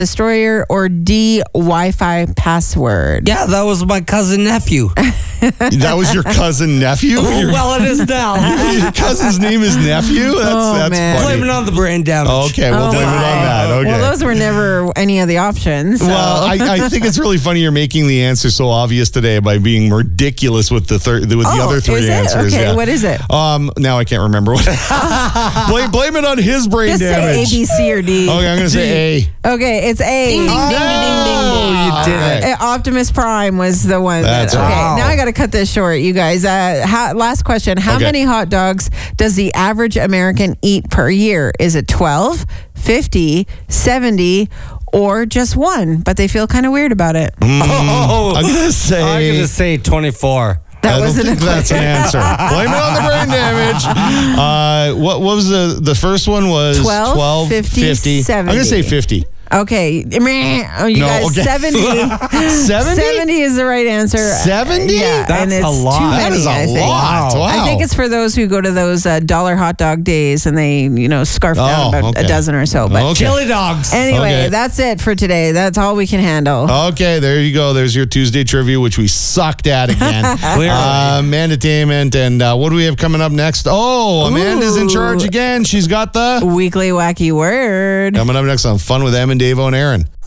destroyer, or D, Wi-Fi password? Yeah, that was my cousin nephew. That was your cousin nephew? Well, it is now. Your cousin's name is nephew? That's man. funny. Blame it on the brain damage. Okay, we'll blame it on that. Okay. Well, those were never any of the options. So. Well, I think it's really funny you're making the answer so obvious today by being ridiculous with the other three is it? answers. Okay, yeah. what is it? Now I can't remember what. blame it on his brain Just damage. say A, B, C, or D. Okay, I'm going to say A. Okay, it's A. Ding, ding, ding, ding, ding, ding. You did it. Optimus Prime was the one. That's okay, right. now I got to cut this short, you guys. Last question. How Okay. many hot dogs does the average American eat per year? Is it 12, 50, 70, or just one? But they feel kind of weird about it. Oh, I'm going to say 24. That I don't wasn't think a that's an answer. Blame it on the brain damage. What was the first one was 12, 50, 70. I'm going to say 50. Okay. Oh, you No, guys, okay. 70. 70? 70 is the right answer. 70? Yeah, That's and it's a lot. too That many, is I a think. lot. Wow. I think it's for those who go to those dollar hot dog days and they, scarf down about a dozen or so. But Okay. Chili dogs. anyway, Okay. that's it for today. That's all we can handle. Okay, there you go. There's your Tuesday trivia, which we sucked at again. Clearly. Mandatement. And what do we have coming up next? Oh, Amanda's in charge again. She's got the Weekly wacky word. coming up next on Fun with Em and Davo and Aaron.